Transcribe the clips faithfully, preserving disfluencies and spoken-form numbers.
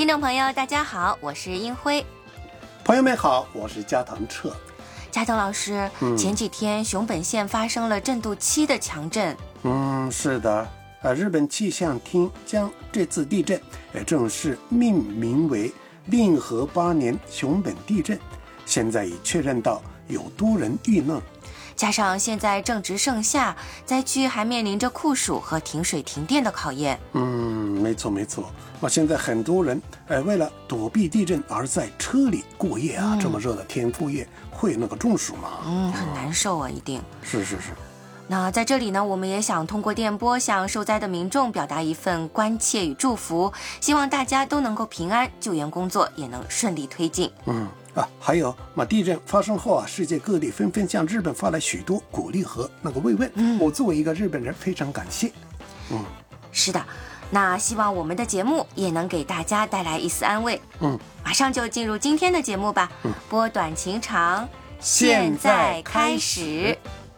听众朋友大家好，我是英辉。 朋友们好，我是加藤彻。 加藤老师、嗯、前几天熊本县发生了震度七的强震。 嗯，是的，呃，日本气象厅将这次地震呃正式命名为令和八年熊本地震，现在已确认到有多人遇难。 加上现在正值盛夏，灾区还面临着酷暑和停水停电的考验。 嗯，没错没错。啊，现在很多人呃为了躲避地震而在车里过夜啊，嗯、这么热的天过夜会那个中暑吗？ 嗯，很难受啊，一定。 是是是。 那在这里呢，我们也想通过电波向受灾的民众表达一份关切与祝福，希望大家都能够平安，救援工作也能顺利推进。 嗯啊，还有嘛，地震发生后啊，世界各地纷纷向日本发来许多鼓励和那个慰问。嗯，我作为一个日本人，非常感谢。嗯， 是的，那希望我们的节目也能给大家带来一丝安慰。 嗯， 马上就进入今天的节目吧。 嗯， 拨短情长，现在开始。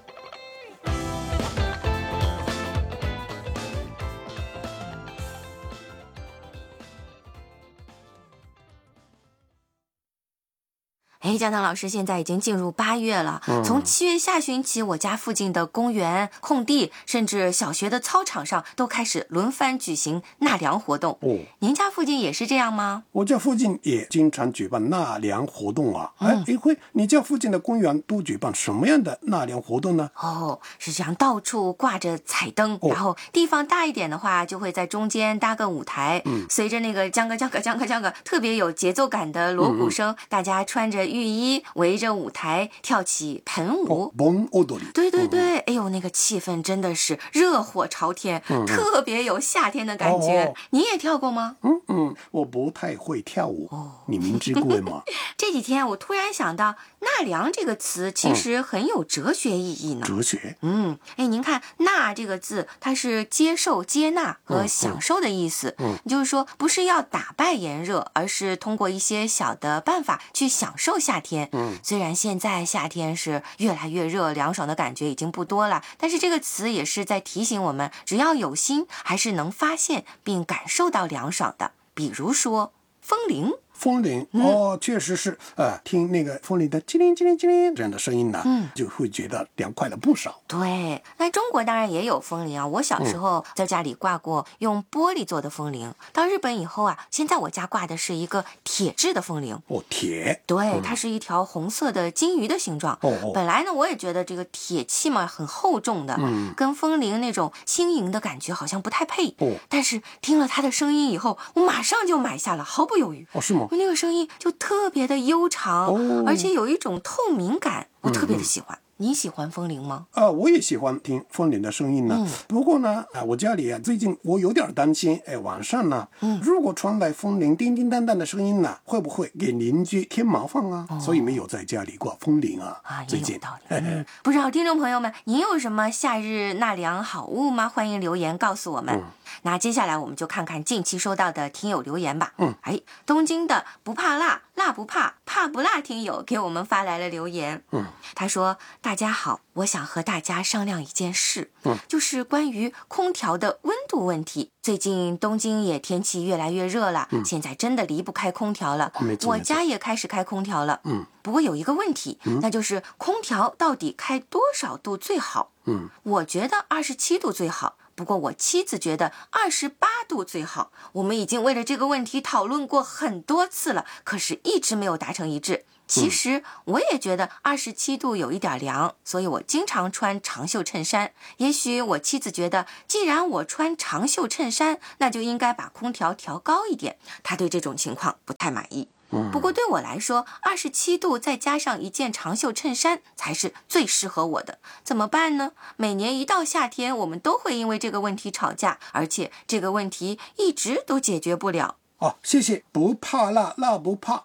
哎，加藤老师，现在已经进入八月了。嗯、从七月下旬起，我家附近的公园、空地，甚至小学的操场上，都开始轮番举行纳凉活动。哦，您家附近也是这样吗？ 我家附近也经常举办纳凉活动啊。哎、嗯，一辉，你家附近的公园都举办什么样的纳凉活动呢？ 哦，是这样，到处挂着彩灯，哦、然后地方大一点的话，就会在中间搭个舞台，嗯、随着那个将个将个将个将个特别有节奏感的锣鼓声，嗯、大家穿着浴衣围着舞台跳起盆舞。 盆踊り。 对对对，嗯、哎呦，那个气氛真的是热火朝天，嗯、特别有夏天的感觉。哦、你也跳过吗？ 嗯嗯，我不太会跳舞。哦，你明知故问吗？ 这几天我突然想到，纳凉这个词其实很有哲学意义呢。 哲学？ 嗯，哎，您看纳这个字，它是接受、接纳和享受的意思。嗯，嗯就是说不是要打败炎热，而是通过一些小的办法去享受夏天。嗯，虽然现在夏天是越来越热，凉爽的感觉已经不多了，但是这个词也是在提醒我们，只要有心，还是能发现并感受到凉爽的。比如说风铃。 风铃哦，确实是，呃，听那个风铃的叽铃叽铃叽铃这样的声音呢，嗯，就会觉得凉快了不少。 对，那中国当然也有风铃啊。我小时候在家里挂过用玻璃做的风铃，嗯、到日本以后啊，现在我家挂的是一个铁制的风铃。 哦，铁。 对， 嗯、 它是一条红色的金鱼的形状。哦哦。本来呢，我也觉得这个铁器嘛很厚重的，嗯，跟风铃那种轻盈的感觉好像不太配。哦。但是听了它的声音以后，我马上就买下了，毫不犹豫。 哦，是吗？ 那个声音就特别的悠长，哦、而且有一种透明感，我特别的喜欢。嗯嗯你喜欢风铃吗？ 啊，我也喜欢听风铃的声音呢。嗯、不过呢，啊，我家里啊，最近我有点担心，哎，晚上呢，嗯、如果传来风铃叮叮当当的声音呢，会不会给邻居添麻烦啊？哦、所以没有在家里挂风铃啊。 啊， 最近也有道理。嗯、不知道听众朋友们，您有什么夏日纳凉好物吗？欢迎留言告诉我们。嗯、那接下来我们就看看近期收到的听友留言吧。嗯，哎，东京的不怕辣，辣不怕，怕不辣听友给我们发来了留言。嗯，他说。大家好，我想和大家商量一件事，嗯，就是关于空调的温度问题。最近东京也天气越来越热了，嗯、现在真的离不开空调了。我家也开始开空调了，嗯，不过有一个问题，嗯、那就是空调到底开多少度最好？嗯，我觉得二十七度最好。不过我妻子觉得二十八度最好，我们已经为了这个问题讨论过很多次了，可是一直没有达成一致。其实我也觉得二十七度有一点凉，所以我经常穿长袖衬衫。也许我妻子觉得，既然我穿长袖衬衫，那就应该把空调调高一点。她对这种情况不太满意。不过对我来说，二十七度再加上一件长袖衬衫才是最适合我的。怎么办呢？每年一到夏天，我们都会因为这个问题吵架，而且这个问题一直都解决不了。 哦，谢谢，不怕辣，辣不怕，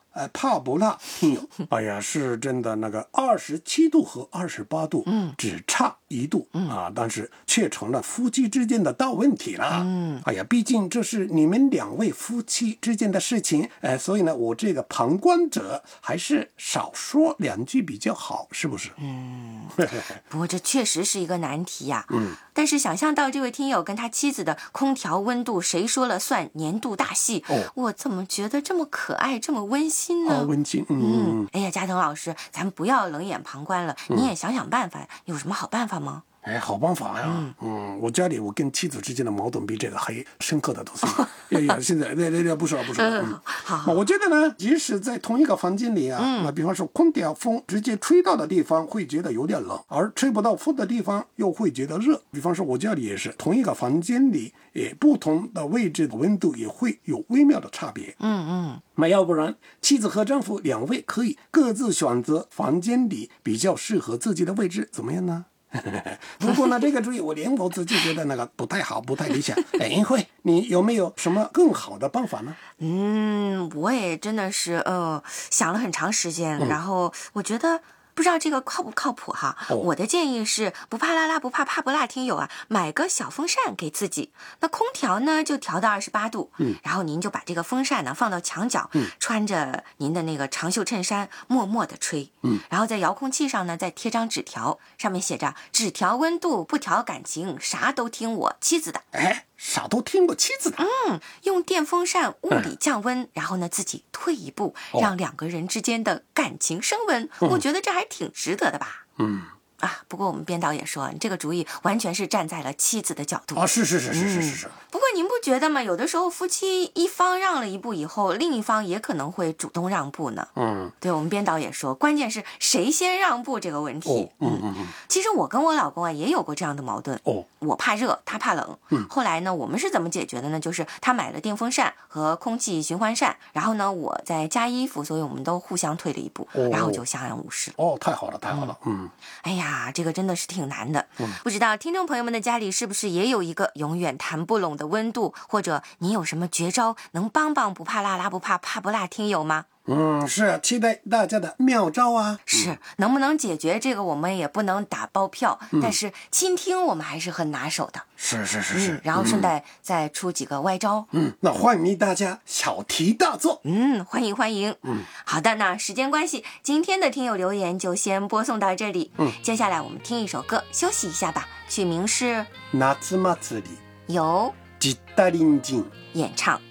呃，怕不辣听友，哎呀，是真的那个二十七度和二十八度，嗯，只差一度、嗯、啊，但是却成了夫妻之间的大问题了。嗯，哎呀，毕竟这是你们两位夫妻之间的事情，哎、呃，所以呢，我这个旁观者还是少说两句比较好，是不是？ 嗯，不过这确实是一个难题呀、啊。嗯，但是想象到这位听友跟他妻子的空调温度谁说了算年度大戏，哦，我怎么觉得这么可爱，这么温馨呢？ 哦，温馨，嗯嗯，哎呀，加藤老师，咱们不要冷眼旁观了，嗯、你也想想办法，有什么好办法吗？ 哎，好办法呀！嗯, 嗯，我家里我跟妻子之间的矛盾比这个还深刻的多些。哎呀，现在那那那不说了不说了。嗯，好。我觉得呢，即使在同一个房间里啊，嗯、那比方说空调风直接吹到的地方会觉得有点冷，而吹不到风的地方又会觉得热。比方说我家里也是，同一个房间里，也不同的位置的温度也会有微妙的差别。 嗯嗯。 那要不然，妻子和丈夫两位可以各自选择房间里比较适合自己的位置，怎么样呢？不过呢，这个主意我连我自己觉得那个不太好，不太理想。哎，英慧，你有没有什么更好的办法呢？ 嗯，我也真的是呃想了很长时间，嗯、然后我觉得。不知道这个靠不靠谱哈、哦？我的建议是不怕辣辣不怕怕不辣，听友啊，买个小风扇给自己。那空调呢就调到二十八度，嗯，然后您就把这个风扇呢放到墙角，嗯，穿着您的那个长袖衬衫，默默地吹，嗯，然后在遥控器上呢再贴张纸条，上面写着只调温度不调感情，啥都听我妻子的。 哎，啥都听我妻子的。 嗯，用电风扇物理降温，嗯、然后呢自己退一步，哦、让两个人之间的感情升温。嗯、我觉得这还挺值得的吧。 嗯。 啊，不过我们编导也说，这个主意完全是站在了妻子的角度。 啊，是是是是是是是、嗯。 不过您不觉得吗？有的时候夫妻一方让了一步以后，另一方也可能会主动让步呢。嗯，对，我们编导也说，关键是谁先让步这个问题。 哦、嗯嗯嗯。 其实我跟我老公啊也有过这样的矛盾。哦。我怕热，他怕冷。嗯。后来呢，我们是怎么解决的呢？就是他买了电风扇和空气循环扇，然后呢，我在加衣服，所以我们都互相退了一步，哦、然后就相安无事。 哦，太好了，太好了。嗯。 嗯哎呀。啊，这个真的是挺难的。嗯，不知道听众朋友们的家里是不是也有一个永远谈不拢的温度，或者你有什么绝招能帮帮不怕辣辣不怕怕不辣听友吗？ 嗯，是期待大家的妙招啊！ 是，能不能解决这个我们也不能打包票，嗯、但是倾听我们还是很拿手的。 是是是是、 嗯，然后顺带再出几个歪招。 嗯，那欢迎大家小题大做。 嗯，欢迎欢迎。嗯，好的，那时间关系，今天的听友留言就先播送到这里。嗯，接下来我们听一首歌休息一下吧，曲名是《 夏祭り》， 由吉田林金演唱。